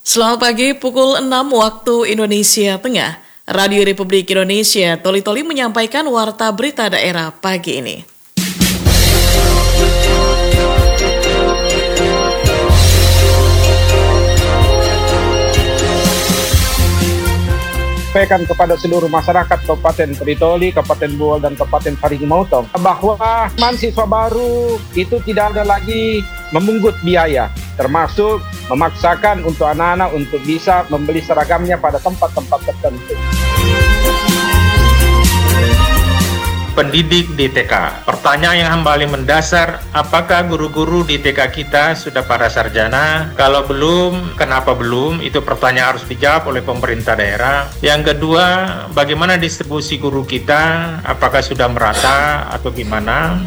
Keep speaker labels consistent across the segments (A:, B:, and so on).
A: Selamat pagi, pukul 6 waktu Indonesia Tengah. Radio Republik Indonesia Toli-Toli menyampaikan warta berita daerah pagi ini.
B: Sampaikan kepada seluruh masyarakat Kabupaten Toli-Toli, Kabupaten Boal, dan Kabupaten Parigi Motong bahwa mahasiswa baru itu tidak ada lagi memungut biaya, termasuk memaksakan untuk anak-anak untuk bisa membeli seragamnya pada tempat-tempat tertentu.
C: Pendidik di TK. Pertanyaan yang paling mendasar, apakah guru-guru di TK kita sudah para sarjana? Kalau belum, kenapa belum? Itu pertanyaan harus dijawab oleh pemerintah daerah. Yang kedua, bagaimana distribusi guru kita? Apakah sudah merata atau gimana?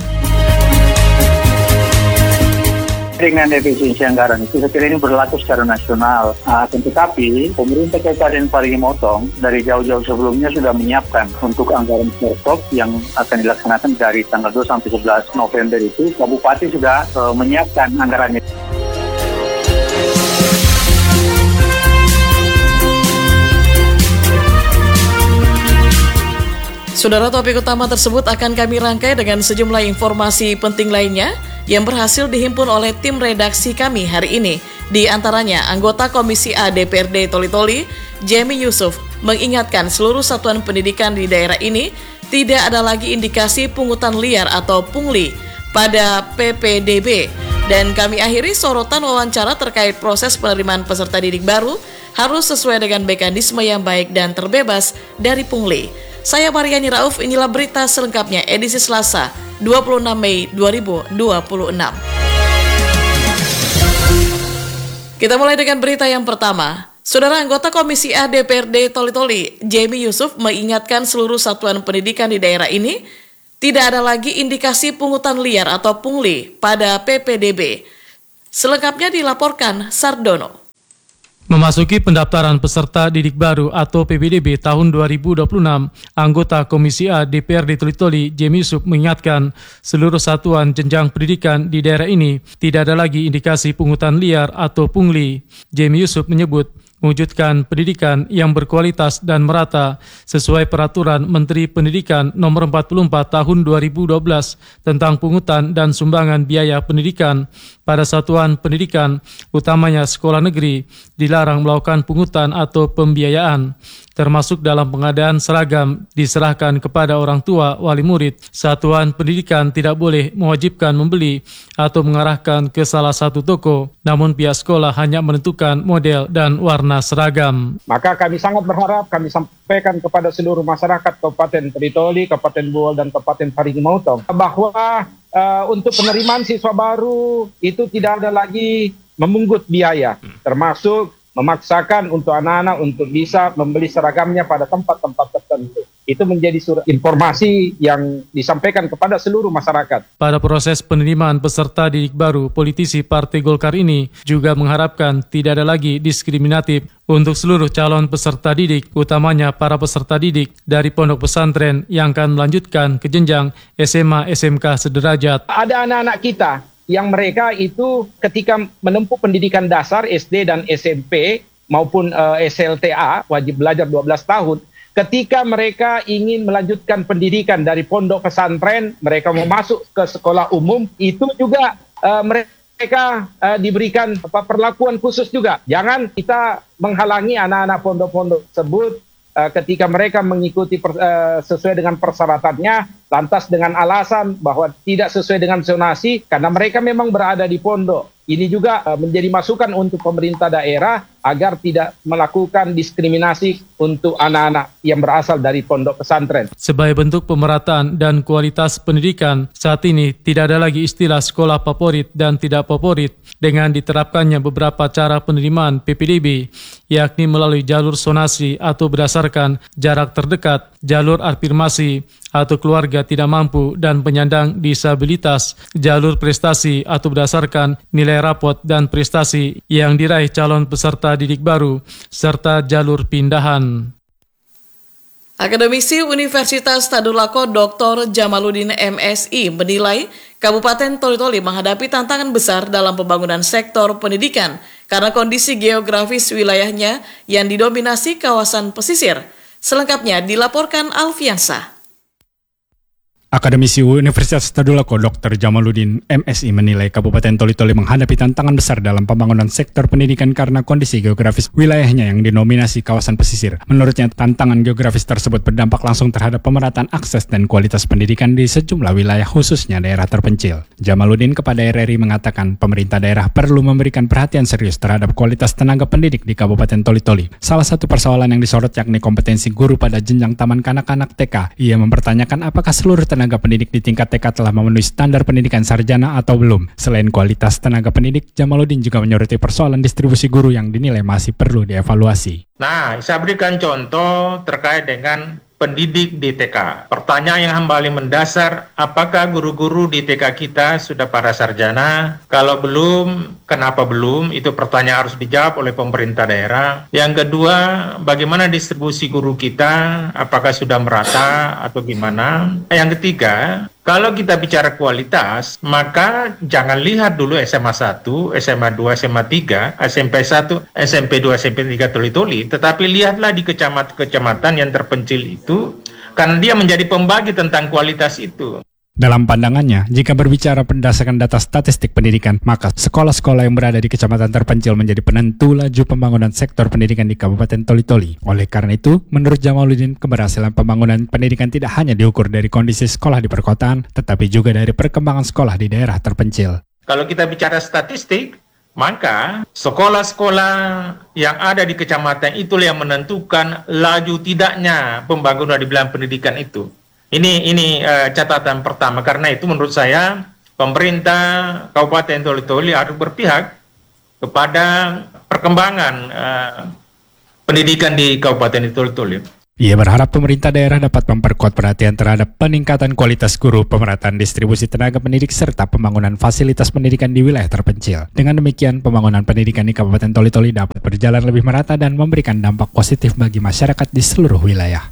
D: Dengan efisiensi anggaran itu saya kira ini berlaku secara nasional. Tetapi pemerintah Kabupaten Parigi Motong dari jauh-jauh sebelumnya sudah menyiapkan untuk anggaran Perkop yang akan dilaksanakan dari tanggal 2 sampai 11 November itu. Kabupaten sudah menyiapkan anggarannya.
A: Saudara, topik utama tersebut akan kami rangkai dengan sejumlah informasi penting lainnya yang berhasil dihimpun oleh tim redaksi kami hari ini. Di antaranya, anggota Komisi A DPRD Toli-Toli, Jemi Yusuf, mengingatkan seluruh satuan pendidikan di daerah ini tidak ada lagi indikasi pungutan liar atau pungli pada PPDB. Dan kami akhiri sorotan wawancara terkait proses penerimaan peserta didik baru harus sesuai dengan mekanisme yang baik dan terbebas dari pungli. Saya Mariani Rauf, inilah berita selengkapnya edisi Selasa 26 Mei 2026. Kita mulai dengan berita yang pertama. Saudara, anggota Komisi A DPRD Toli-Toli, Jemi Yusuf, mengingatkan seluruh satuan pendidikan di daerah ini tidak ada lagi indikasi pungutan liar atau pungli pada PPDB. Selengkapnya dilaporkan Sardono.
E: Memasuki pendaftaran peserta didik baru atau PPDB tahun 2026, anggota Komisi A DPRD Toli-Toli, Jemi Yusuf, mengingatkan seluruh satuan jenjang pendidikan di daerah ini tidak ada lagi indikasi pungutan liar atau pungli. Jemi Yusuf menyebut mewujudkan pendidikan yang berkualitas dan merata sesuai peraturan Menteri Pendidikan Nomor 44 Tahun 2012 tentang pungutan dan sumbangan biaya pendidikan pada satuan pendidikan, utamanya sekolah negeri, dilarang melakukan pungutan atau pembiayaan, termasuk dalam pengadaan seragam diserahkan kepada orang tua wali murid. Satuan pendidikan tidak boleh mewajibkan membeli atau mengarahkan ke salah satu toko, namun pihak sekolah hanya menentukan model dan warna seragam.
B: Maka kami sangat berharap, kami sampaikan kepada seluruh masyarakat Kabupaten Toli-Toli, Kabupaten Boal, dan Kabupaten Parigi Motong bahwa untuk penerimaan siswa baru itu tidak ada lagi memungut biaya, termasuk memaksakan untuk anak-anak untuk bisa membeli seragamnya pada tempat-tempat tertentu. Itu menjadi surat informasi yang disampaikan kepada seluruh masyarakat.
E: Pada proses penerimaan peserta didik baru, politisi Partai Golkar ini juga mengharapkan tidak ada lagi diskriminatif untuk seluruh calon peserta didik, utamanya para peserta didik dari pondok pesantren yang akan melanjutkan ke jenjang SMA SMK sederajat.
B: Ada anak-anak kita yang mereka itu ketika menempuh pendidikan dasar SD dan SMP maupun SLTA, wajib belajar 12 tahun, ketika mereka ingin melanjutkan pendidikan dari pondok pesantren, mereka mau masuk ke sekolah umum, itu juga mereka diberikan perlakuan khusus juga. Jangan kita menghalangi anak-anak pondok-pondok tersebut ketika mereka mengikuti sesuai dengan persyaratannya, lantas dengan alasan bahwa tidak sesuai dengan zonasi karena mereka memang berada di pondok. Ini juga menjadi masukan untuk pemerintah daerah agar tidak melakukan diskriminasi untuk anak-anak yang berasal dari pondok pesantren.
E: Sebagai bentuk pemerataan dan kualitas pendidikan, saat ini tidak ada lagi istilah sekolah favorit dan tidak favorit dengan diterapkannya beberapa cara penerimaan PPDB, yakni melalui jalur zonasi atau berdasarkan jarak terdekat, jalur afirmasi atau keluarga tidak mampu dan penyandang disabilitas, jalur prestasi atau berdasarkan nilai rapot dan prestasi yang diraih calon peserta didik baru, serta jalur pindahan.
A: Akademisi Universitas Tadulako Dr. Jamaluddin MSI menilai Kabupaten Toli-Toli menghadapi tantangan besar dalam pembangunan sektor pendidikan karena kondisi geografis wilayahnya yang didominasi kawasan pesisir. Selengkapnya dilaporkan Alfiansa.
F: Akademisi Universitas Tadulako Dr. Jamaluddin MSI menilai Kabupaten Toli-Toli menghadapi tantangan besar dalam pembangunan sektor pendidikan karena kondisi geografis wilayahnya yang dinominasi kawasan pesisir. Menurutnya, tantangan geografis tersebut berdampak langsung terhadap pemerataan akses dan kualitas pendidikan di sejumlah wilayah khususnya daerah terpencil. Jamaluddin kepada RRI mengatakan pemerintah daerah perlu memberikan perhatian serius terhadap kualitas tenaga pendidik di Kabupaten Toli-Toli. Salah satu persoalan yang disorot yakni kompetensi guru pada jenjang taman kanak-kanak TK. Ia mempertanyakan apakah seluruh tenaga pendidik di tingkat TK telah memenuhi standar pendidikan sarjana atau belum. Selain kualitas tenaga pendidik, Jamaluddin juga menyoroti persoalan distribusi guru yang dinilai masih perlu dievaluasi.
C: Nah, saya berikan contoh terkait dengan pendidik di TK. Pertanyaan yang paling mendasar, apakah guru-guru di TK kita sudah para sarjana? Kalau belum, kenapa belum? Itu pertanyaan harus dijawab oleh pemerintah daerah. Yang kedua, bagaimana distribusi guru kita? Apakah sudah merata atau gimana? Yang ketiga, kalau kita bicara kualitas, maka jangan lihat dulu SMA 1, SMA 2, SMA 3, SMP 1, SMP 2, SMP 3 Toli-Toli, tetapi lihatlah di kecamatan yang terpencil itu, karena dia menjadi pembagi tentang kualitas itu.
F: Dalam pandangannya, jika berbicara berdasarkan data statistik pendidikan, maka sekolah-sekolah yang berada di kecamatan terpencil menjadi penentu laju pembangunan sektor pendidikan di Kabupaten Toli-Toli. Oleh karena itu, menurut Jamaluddin, keberhasilan pembangunan pendidikan tidak hanya diukur dari kondisi sekolah di perkotaan, tetapi juga dari perkembangan sekolah di daerah terpencil.
C: Kalau kita bicara statistik, maka sekolah-sekolah yang ada di kecamatan itulah yang menentukan laju tidaknya pembangunan di bidang pendidikan itu. Ini catatan pertama. Karena itu menurut saya pemerintah Kabupaten Toli-Toli harus berpihak kepada perkembangan pendidikan di Kabupaten Toli-Toli.
F: Ia berharap pemerintah daerah dapat memperkuat perhatian terhadap peningkatan kualitas guru, pemerataan distribusi tenaga pendidik, serta pembangunan fasilitas pendidikan di wilayah terpencil. Dengan demikian, pembangunan pendidikan di Kabupaten Toli-Toli dapat berjalan lebih merata dan memberikan dampak positif bagi masyarakat di seluruh wilayah.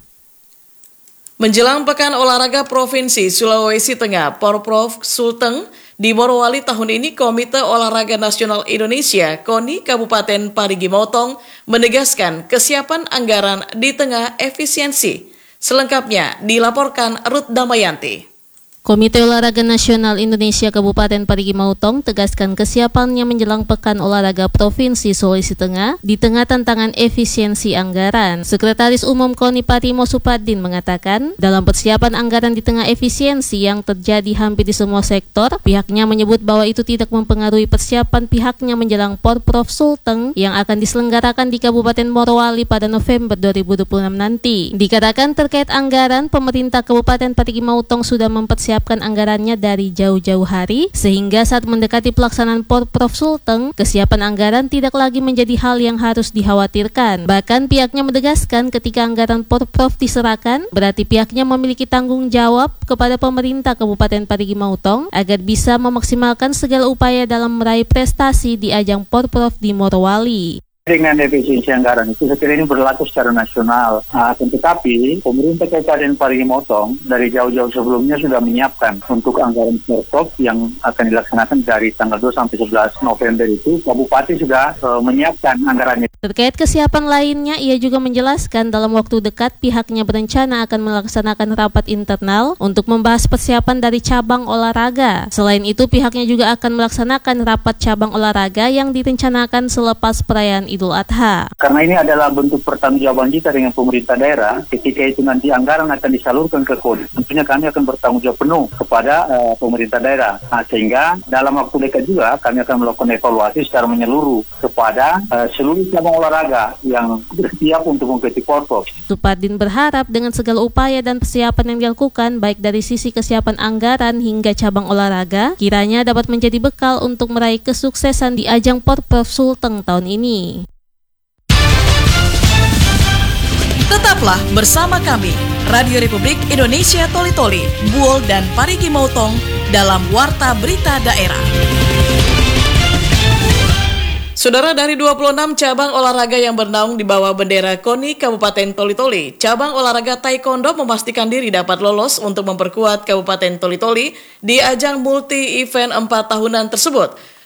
A: Menjelang Pekan Olahraga Provinsi Sulawesi Tengah, Porprov Sulteng di Morowali tahun ini, Komite Olahraga Nasional Indonesia KONI Kabupaten Parigi Motong menegaskan kesiapan anggaran di tengah efisiensi. Selengkapnya dilaporkan Ruth Damayanti.
G: Komite Olahraga Nasional Indonesia Kabupaten Parigi Motong tegaskan kesiapannya menjelang Pekan Olahraga Provinsi Sulawesi Tengah di tengah tantangan efisiensi anggaran. Sekretaris Umum KONI Patimo Supadin mengatakan, dalam persiapan anggaran di tengah efisiensi yang terjadi hampir di semua sektor, pihaknya menyebut bahwa itu tidak mempengaruhi persiapan pihaknya menjelang Porprov Sulteng yang akan diselenggarakan di Kabupaten Morowali pada November 2026 nanti. Dikatakan terkait anggaran, pemerintah Kabupaten Parigi Motong sudah mempersiapkan anggarannya dari jauh-jauh hari, sehingga saat mendekati pelaksanaan Porprov Sulteng, kesiapan anggaran tidak lagi menjadi hal yang harus dikhawatirkan. Bahkan pihaknya menegaskan ketika anggaran Porprov diserahkan, berarti pihaknya memiliki tanggung jawab kepada pemerintah Kabupaten Parigi Motong agar bisa memaksimalkan segala upaya dalam meraih prestasi di ajang Porprov di Morowali.
D: Dengan efisiensi anggaran itu sekiranya ini berlaku secara nasional. Tetapi pemerintah Kabupaten Parigi Motong dari jauh-jauh sebelumnya sudah menyiapkan untuk anggaran Porprov yang akan dilaksanakan dari tanggal 2 sampai 11 November itu. Kabupaten sudah menyiapkan anggarannya.
G: Terkait kesiapan lainnya, ia juga menjelaskan dalam waktu dekat pihaknya berencana akan melaksanakan rapat internal untuk membahas persiapan dari cabang olahraga. Selain itu, pihaknya juga akan melaksanakan rapat cabang olahraga yang direncanakan selepas perayaan Idul Adha.
D: Karena ini adalah bentuk pertanggungjawaban kita dengan pemerintah daerah, ketika itu nanti anggaran akan disalurkan ke KONI. Tentunya kami akan bertanggung jawab penuh kepada pemerintah daerah. Sehingga dalam waktu dekat juga kami akan melakukan evaluasi secara menyeluruh kepada seluruh cabang olahraga yang bersiap untuk mengikuti Porprov.
G: Supadin berharap dengan segala upaya dan persiapan yang dilakukan, baik dari sisi kesiapan anggaran hingga cabang olahraga, kiranya dapat menjadi bekal untuk meraih kesuksesan di ajang Porprov Sulteng tahun ini.
A: Tetaplah bersama kami, Radio Republik Indonesia Toli-Toli, Buol dan Parigi Motong dalam Warta Berita Daerah. Saudara, dari 26 cabang olahraga yang bernaung di bawah bendera KONI Kabupaten Toli-Toli, cabang olahraga Taekwondo memastikan diri dapat lolos untuk memperkuat Kabupaten Toli-Toli di ajang multi-event 4 tahunan tersebut.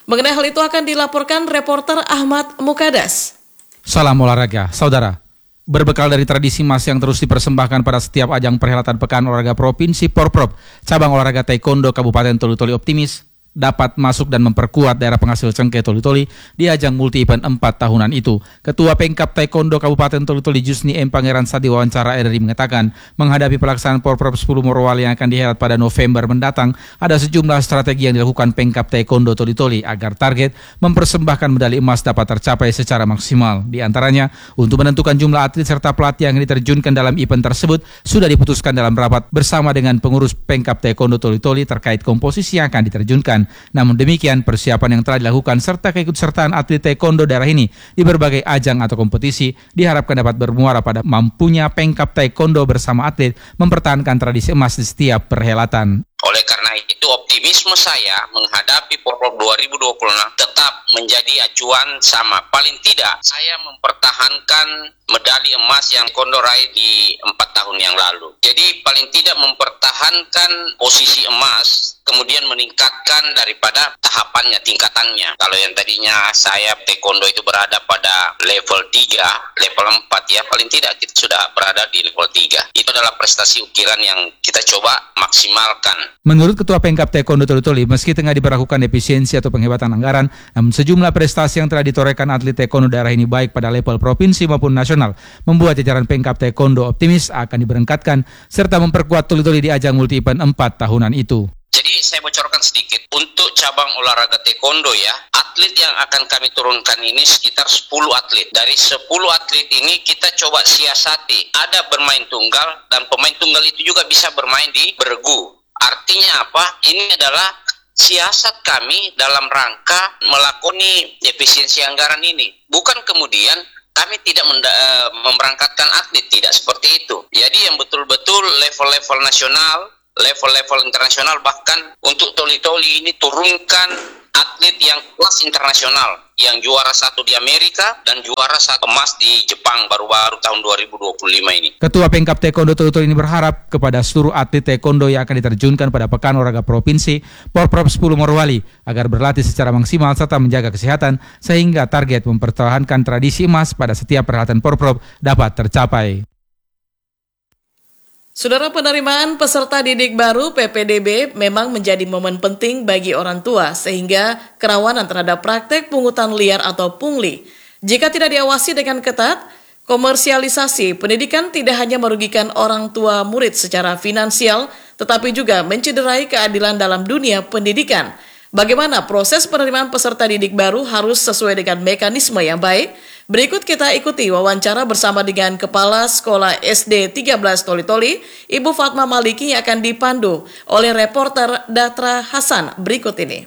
A: Mengenai hal itu akan dilaporkan reporter Ahmad Mukadas.
H: Salam olahraga, saudara. Berbekal dari tradisi emas yang terus dipersembahkan pada setiap ajang perhelatan Pekan Olahraga Provinsi Porprov, cabang olahraga taekwondo Kabupaten Toli-Toli optimis dapat masuk dan memperkuat daerah penghasil cengkeh Toli-Toli di ajang multi-event 4 tahunan itu. Ketua Pengkap Taekwondo Kabupaten Toli-Toli Jusni M. Pangeran saat diwawancara RRI mengatakan, menghadapi pelaksanaan Porprov 10 Morowali yang akan dihelat pada November mendatang, ada sejumlah strategi yang dilakukan Pengkap Taekwondo Toli-Toli agar target mempersembahkan medali emas dapat tercapai secara maksimal. Di antaranya, untuk menentukan jumlah atlet serta pelatih yang diterjunkan dalam event tersebut, sudah diputuskan dalam rapat bersama dengan pengurus Pengkap Taekwondo Toli-Toli terkait komposisi yang akan diterjunkan. Namun demikian, persiapan yang telah dilakukan serta keikutsertaan atlet taekwondo daerah ini di berbagai ajang atau kompetisi diharapkan dapat bermuara pada mampunya Pengkap Taekwondo bersama atlet mempertahankan tradisi emas di setiap perhelatan.
I: Oleh karena itu, optimisme saya menghadapi Porprov 2026 tetap menjadi acuan sama. Paling tidak, saya mempertahankan medali emas yang Taekwondo raih di 4 tahun yang lalu. Jadi, paling tidak mempertahankan posisi emas, kemudian meningkatkan daripada tahapannya, tingkatannya. Kalau yang tadinya saya Taekwondo itu berada pada level 3, level 4 ya, paling tidak kita sudah berada di level 3. Itu adalah prestasi ukiran yang kita coba maksimalkan.
H: Menurut Ketua Pengkap Taekwondo Toli-Toli, meski tengah diberlakukan efisiensi atau penghebatan anggaran, namun sejumlah prestasi yang telah ditorehkan atlet taekwondo daerah ini baik pada level provinsi maupun nasional, membuat jajaran Pengkap Taekwondo optimis akan diberangkatkan serta memperkuat Toli-Toli di ajang multi-event 4 tahunan itu.
I: Jadi saya bocorkan sedikit, untuk cabang olahraga taekwondo ya, atlet yang akan kami turunkan ini sekitar 10 atlet. Dari 10 atlet ini kita coba siasati, ada bermain tunggal dan pemain tunggal itu juga bisa bermain di bergu. Artinya apa? Ini adalah siasat kami dalam rangka melakoni efisiensi anggaran ini. Bukan kemudian kami tidak memberangkatkan atlet, tidak seperti itu. Jadi yang betul-betul level-level nasional, level-level internasional, bahkan untuk Toli-Toli ini turunkan atlet yang kelas internasional, yang juara 1 di Amerika dan juara 1 emas di Jepang baru-baru tahun 2025 ini.
H: Ketua Pengkap Taekwondo Toli-Toli ini berharap kepada seluruh atlet taekwondo yang akan diterjunkan pada Pekan Olahraga Provinsi Porprov 10 Morowali agar berlatih secara maksimal serta menjaga kesehatan sehingga target mempertahankan tradisi emas pada setiap perhelatan Porprov dapat tercapai.
A: Saudara, penerimaan peserta didik baru PPDB memang menjadi momen penting bagi orang tua sehingga kerawanan terhadap praktek pungutan liar atau pungli. Jika tidak diawasi dengan ketat, komersialisasi pendidikan tidak hanya merugikan orang tua murid secara finansial, tetapi juga mencederai keadilan dalam dunia pendidikan. Bagaimana proses penerimaan peserta didik baru harus sesuai dengan mekanisme yang baik? Berikut kita ikuti wawancara bersama dengan Kepala Sekolah SD 13 Toli-Toli, Ibu Fatma Maliki yang akan dipandu oleh reporter Datra Hasan berikut ini.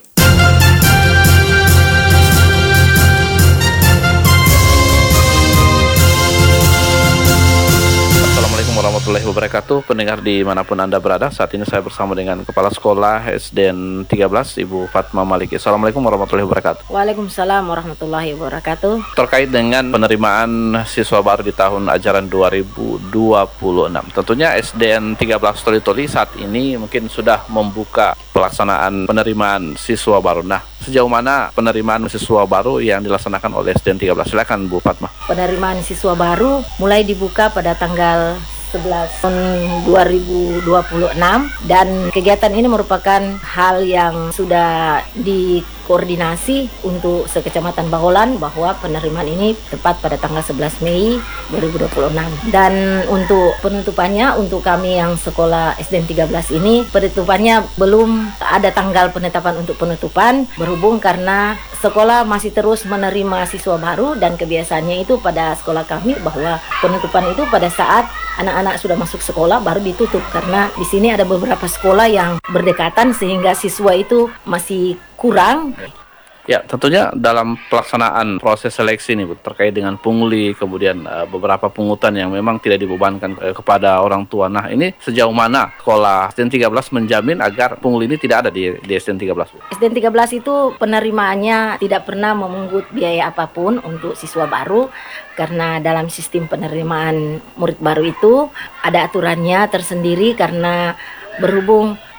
J: Assalamualaikum warahmatullahi wabarakatuh. Pendengar dimanapun Anda berada, saat ini saya bersama dengan Kepala Sekolah SDN 13 Ibu Fatma Maliki. Assalamualaikum warahmatullahi wabarakatuh.
K: Waalaikumsalam warahmatullahi wabarakatuh.
J: Terkait dengan penerimaan siswa baru di tahun ajaran 2026, tentunya SDN 13 Toli-Toli saat ini mungkin sudah membuka pelaksanaan penerimaan siswa baru. Nah, sejauh mana penerimaan siswa baru yang dilaksanakan oleh SDN 13? Silakan Bu Fatma.
K: Penerimaan siswa baru mulai dibuka pada tanggal 11 2026 dan kegiatan ini merupakan hal yang sudah dikoordinasi untuk sekecamatan Baholan bahwa penerimaan ini tepat pada tanggal 11 Mei 2026 dan untuk penutupannya untuk kami yang sekolah SDN 13 ini penutupannya belum ada tanggal penetapan untuk penutupan berhubung karena sekolah masih terus menerima siswa baru dan kebiasaannya itu pada sekolah kami bahwa penutupan itu pada saat anak-anak sudah masuk sekolah baru ditutup karena di sini ada beberapa sekolah yang berdekatan sehingga siswa itu masih kurang.
J: Ya, tentunya dalam pelaksanaan proses seleksi ini Bu, terkait dengan pungli, kemudian beberapa pungutan yang memang tidak dibebankan kepada orang tua. Nah, ini sejauh mana sekolah SDN 13 menjamin agar pungli ini tidak ada di SDN 13 Bu?
K: SDN 13 itu penerimaannya tidak pernah memungut biaya apapun untuk siswa baru karena dalam sistem penerimaan murid baru itu ada aturannya tersendiri karena berhubung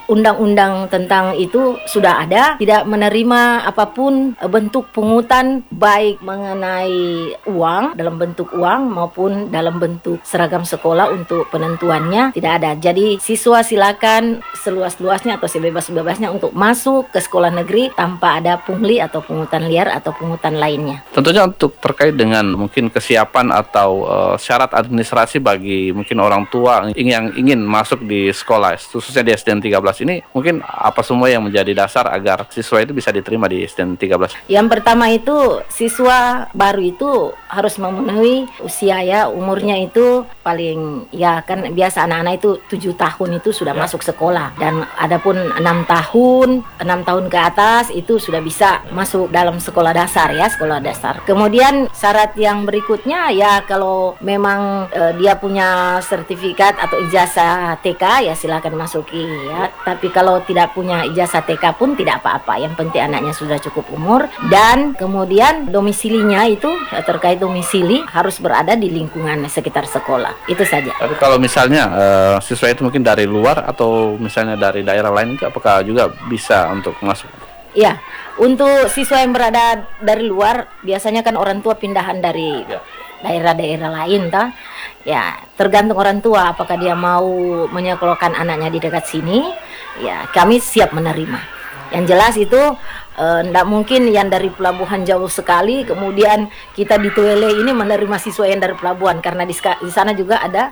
K: undang-undang tentang itu sudah ada, tidak menerima apapun bentuk pungutan baik mengenai uang, dalam bentuk uang maupun dalam bentuk seragam sekolah untuk penentuannya tidak ada. Jadi siswa silakan seluas-luasnya atau sebebas-bebasnya untuk masuk ke sekolah negeri tanpa ada pungli atau pungutan liar atau pungutan lainnya.
J: Tentunya untuk terkait dengan mungkin kesiapan atau syarat administrasi bagi mungkin orang tua yang ingin masuk di sekolah, khususnya di SDN 13 ini, mungkin apa semua yang menjadi dasar agar siswa itu bisa diterima di SDN 13?
K: Yang pertama itu siswa baru itu harus memenuhi usia ya, umurnya itu paling ya kan biasa anak-anak itu 7 tahun itu sudah masuk sekolah, dan adapun 6 tahun ke atas itu sudah bisa masuk dalam sekolah dasar ya, sekolah dasar. Kemudian syarat yang berikutnya ya kalau memang dia punya sertifikat atau ijazah TK ya silakan masuki ya. Tapi kalau tidak punya ijazah TK pun tidak apa-apa. Yang penting anaknya sudah cukup umur, dan kemudian domisilinya itu ya, terkait domisili harus berada di lingkungan sekitar sekolah. Itu saja.
J: Tapi kalau misalnya siswa itu mungkin dari luar atau misalnya dari daerah lain, itu apakah juga bisa untuk masuk?
K: Iya, untuk siswa yang berada dari luar biasanya kan orang tua pindahan dari daerah-daerah lain, tak? Ya, tergantung orang tua apakah dia mau menyekolahkan anaknya di dekat sini. Ya, kami siap menerima. Yang jelas itu tidak mungkin yang dari pelabuhan jauh sekali kemudian kita di Tuele ini menerima siswa yang dari pelabuhan, karena di sana juga ada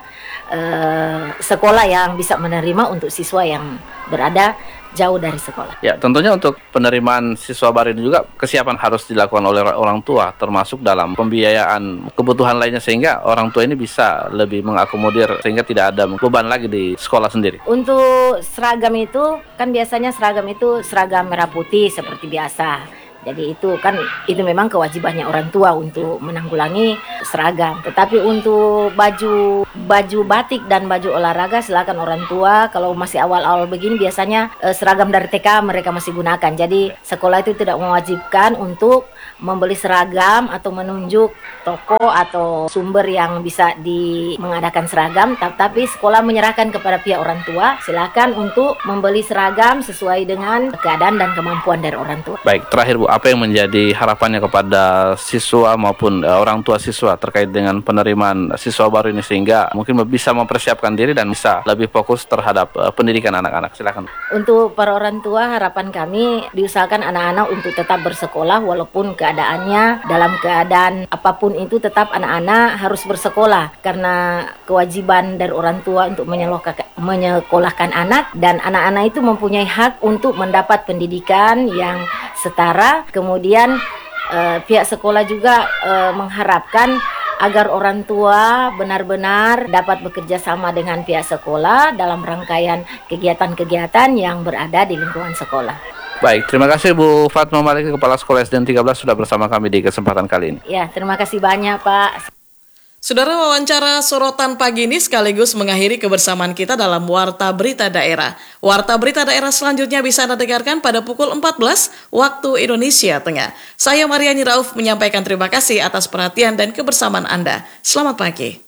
K: sekolah yang bisa menerima untuk siswa yang berada jauh dari sekolah.
J: Ya, tentunya untuk penerimaan siswa baru ini juga kesiapan harus dilakukan oleh orang tua, termasuk dalam pembiayaan kebutuhan lainnya, sehingga orang tua ini bisa lebih mengakomodir sehingga tidak ada beban lagi di sekolah sendiri.
K: Untuk seragam itu kan biasanya seragam itu seragam merah putih seperti biasa. Jadi itu memang kewajibannya orang tua untuk menanggulangi seragam. Tetapi untuk baju batik dan baju olahraga silakan orang tua. Kalau masih awal-awal begini biasanya seragam dari TK mereka masih gunakan. Jadi sekolah itu tidak mewajibkan untuk membeli seragam atau menunjuk toko atau sumber yang bisa mengadakan seragam. Tapi sekolah menyerahkan kepada pihak orang tua. Silakan untuk membeli seragam sesuai dengan keadaan dan kemampuan dari orang tua.
J: Baik, terakhir Bu, apa yang menjadi harapannya kepada siswa maupun orang tua siswa terkait dengan penerimaan siswa baru ini sehingga mungkin bisa mempersiapkan diri dan bisa lebih fokus terhadap pendidikan anak-anak? Silakan.
K: Untuk para orang tua, harapan kami diusahakan anak-anak untuk tetap bersekolah walaupun keadaannya dalam keadaan apapun itu, tetap anak-anak harus bersekolah karena kewajiban dari orang tua untuk menyekolahkan anak, dan anak-anak itu mempunyai hak untuk mendapat pendidikan yang setara. Kemudian pihak sekolah juga mengharapkan agar orang tua benar-benar dapat bekerja sama dengan pihak sekolah dalam rangkaian kegiatan-kegiatan yang berada di lingkungan sekolah.
J: Baik, terima kasih Bu Fatma Malik, Kepala Sekolah SDN 13 sudah bersama kami di kesempatan kali ini.
K: Ya, terima kasih banyak Pak.
A: Saudara, wawancara sorotan pagi ini sekaligus mengakhiri kebersamaan kita dalam Warta Berita Daerah. Warta Berita Daerah selanjutnya bisa Anda dengarkan pada pukul 14 waktu Indonesia Tengah. Saya Mariani Rauf menyampaikan terima kasih atas perhatian dan kebersamaan Anda. Selamat pagi.